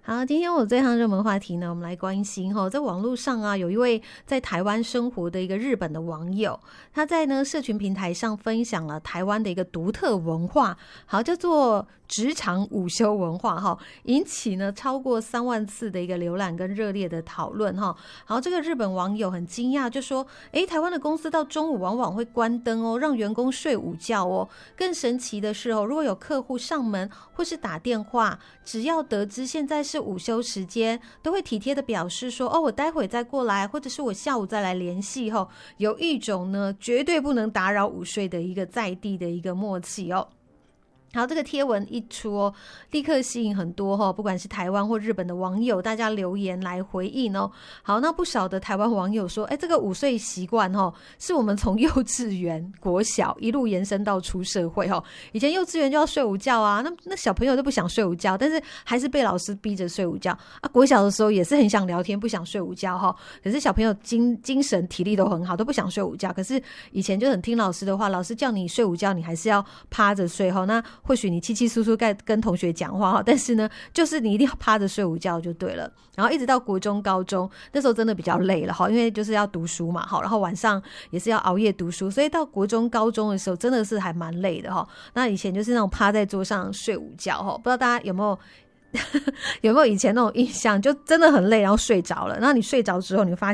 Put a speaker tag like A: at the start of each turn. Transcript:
A: 好，今天我这项热门话题呢，我们来关心在网络上啊，有一位在台湾生活的一个日本的网友，他在呢社群平台上分享了台湾的一个独特文化，好，叫做职场午休文化引起呢超过3万次的一个浏览跟热烈的讨论好，这个日本网友很惊讶，就说台湾的公司到中午往往会关灯让员工睡午觉更神奇的是如果有客户上门或是打电话，只要得知现在是午休时间，都会体贴的表示说我待会再过来，或者是我下午再来联系有一种呢绝对不能打扰午睡的一个在地的一个默契好，这个贴文一出立刻吸引很多不管是台湾或日本的网友，大家留言来回应好，那不少的台湾网友说这个午睡习惯是我们从幼稚园国小一路延伸到出社会以前幼稚园就要睡午觉啊，那小朋友都不想睡午觉，但是还是被老师逼着睡午觉啊。国小的时候也是很想聊天，不想睡午觉可是小朋友精神体力都很好，都不想睡午觉，可是以前就很听老师的话，老师叫你睡午觉，你还是要趴着睡那或许你稀稀疏疏跟同学讲话但是呢就是你一定要趴着睡午觉就对了。然后一直到国中高中，那时候真的比较累了因为就是要读书嘛然后晚上也是要熬夜读书，所以到国中高中的时候真的是还蛮累的那以前就是那种趴在桌上睡午觉不知道大家有没有以前那种印象，就真的很累然后睡着了，然后你睡着之后你会发现